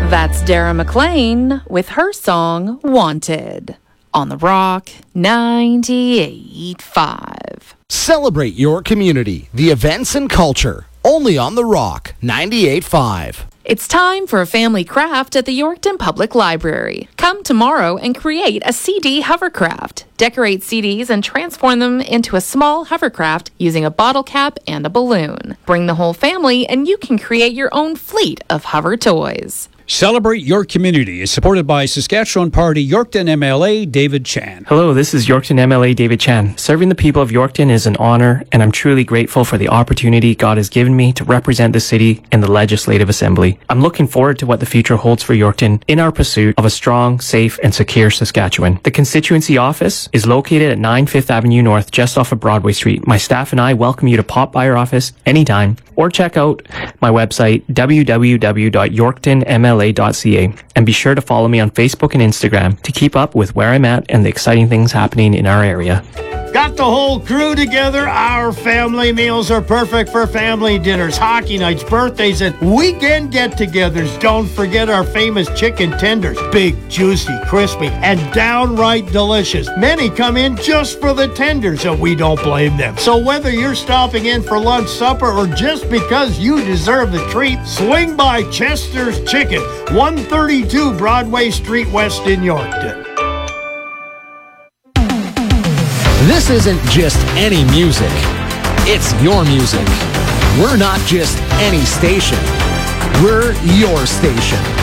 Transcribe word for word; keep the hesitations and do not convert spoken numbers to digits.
That's Dara McLean with her song Wanted on The Rock ninety-eight point five. Celebrate your community, the events and culture, only on The Rock ninety-eight point five. It's time for a family craft at the Yorkton Public Library. Come tomorrow and create a C D hovercraft. Decorate C Ds and transform them into a small hovercraft using a bottle cap and a balloon. Bring the whole family and you can create your own fleet of hover toys. Celebrate Your Community is supported by Saskatchewan Party Yorkton M L A David Chan. Hello, this is Yorkton M L A David Chan. Serving the people of Yorkton is an honor, and I'm truly grateful for the opportunity God has given me to represent the city in the Legislative Assembly. I'm looking forward to what the future holds for Yorkton in our pursuit of a strong, safe, and secure Saskatchewan. The constituency office is located at nine Fifth Avenue North, just off of Broadway Street. My staff and I welcome you to pop by our office anytime, or check out my website, w w w dot yorkton m l a dot c a, and be sure to follow me on Facebook and Instagram to keep up with where I'm at and the exciting things happening in our area. Got the whole crew together. Our family meals are perfect for family dinners, hockey nights, birthdays, and weekend get-togethers. Don't forget our famous chicken tenders. Big, juicy, crispy, and downright delicious. Many come in just for the tenders, and we don't blame them. So whether you're stopping in for lunch, supper, or just because you deserve the treat, swing by Chester's Chicken, one thirty-two Broadway Street West in Yorkton. This isn't just any music. It's your music. We're not just any station. We're your station.